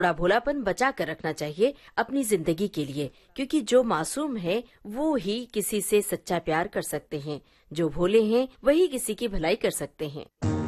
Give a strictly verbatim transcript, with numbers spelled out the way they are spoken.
थोड़ा भोलापन बचा कर रखना चाहिए अपनी जिंदगी के लिए, क्योंकि जो मासूम है वो ही किसी से सच्चा प्यार कर सकते हैं, जो भोले हैं वही किसी की भलाई कर सकते हैं।